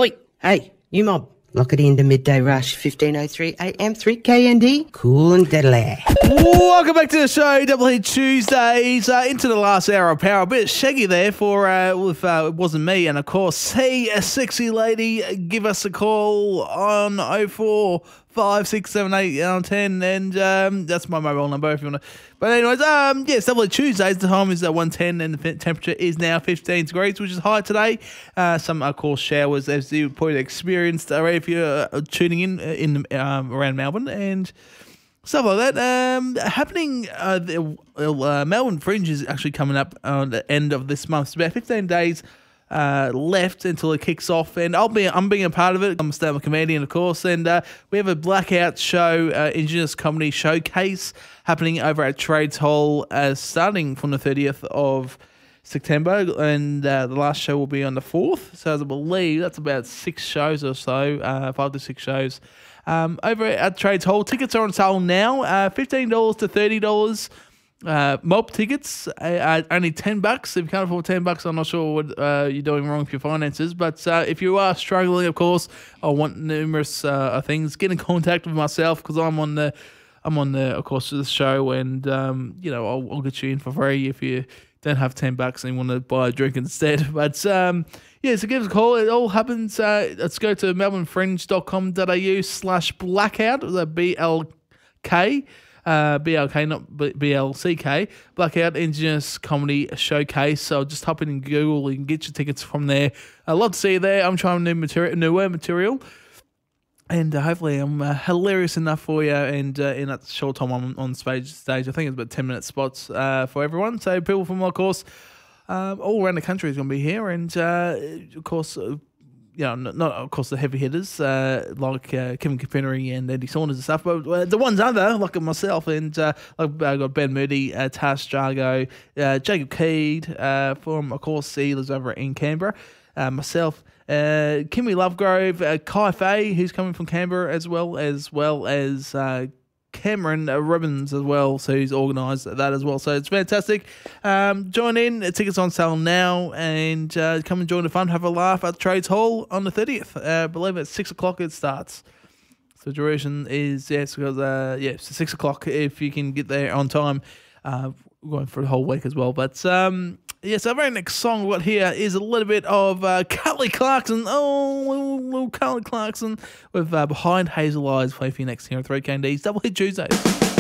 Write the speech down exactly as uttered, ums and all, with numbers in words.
Oi, hey, you mob. Lock it into Midday Rush, fifteen oh three A M, three K N D. Cool and deadly. Welcome back to the show, Double Heat Tuesdays, uh, into the last hour of power. A bit shaggy there for, uh, if uh, it wasn't me. And of course, hey, a sexy lady, give us a call on oh four five six seven eight ten, and um, that's my mobile number if you want to. But anyways, um, yes, Double Heat Tuesdays, the time is at one ten and the temperature is now fifteen degrees, which is high today. Uh, some, of course, showers, as you probably experienced already if you're uh, tuning in uh, in um, around Melbourne, and stuff like that. Um, happening, uh, the uh, Melbourne Fringe is actually coming up on the end of this month. It's about fifteen days uh, left until it kicks off, and I'll be I'm being a part of it. I'm a stand-up comedian, of course, and uh, we have a blackout show, uh, Indigenous Comedy Showcase, happening over at Trades Hall, uh, starting from the thirtieth of September, and uh, the last show will be on the fourth. So as I believe that's about six shows or so, uh, five to six shows. Um, over at Trades Hall, tickets are on sale now, uh, fifteen dollars to thirty dollars. Uh, mob tickets are only ten bucks. If you can't afford ten bucks, I'm not sure what uh, you're doing wrong with your finances. But uh, if you are struggling, of course, I want numerous uh, things. Get in contact with myself because I'm on the, I'm on the, of course, the show, and um, you know, I'll, I'll get you in for free if you don't have ten bucks and you want to buy a drink instead. But um, yeah, so give us a call. It all happens. Uh, let's go to melbourne fringe dot com dot a u slash blackout, the B L K, uh, B L K, not B L C K, Blackout Indigenous Comedy Showcase. So just hop in and Google and get your tickets from there. I'd love to see you there. I'm trying new material, newer material. And uh, hopefully I'm uh, hilarious enough for you, and uh, in that short time I'm on stage, stage I think it's about ten minute spots uh, for everyone. So people from, of course, uh, all around the country is going to be here, and uh, of course, uh, you know, not, not of course the heavy hitters uh, like uh, Kevin Capinery and Eddie Saunders and stuff, but uh, the ones other like myself, and uh, like I got Ben Moody, uh, Tash Jargo, uh, Jacob Keed uh, from, of course, Sealers over in Canberra, uh, myself. Uh, Kimmy Lovegrove, uh, Kai Fay, who's coming from Canberra, as well as well as uh, Cameron uh, Robbins as well, so he's organised that as well. So it's fantastic. Um, join in. Tickets on sale now, and uh, come and join the fun. Have a laugh at Trades Hall on the thirtieth. Uh, I believe at six o'clock it starts. So the duration is yes, because uh, yeah, so six o'clock if you can get there on time. Uh, going for the whole week as well, but um. Yes, our very next song we've got here is a little bit of uh, Kelly Clarkson. Oh, little, little Kelly Clarkson with uh, Behind Hazel Eyes. Play for you next here on three K N D's Double Hit Tuesdays.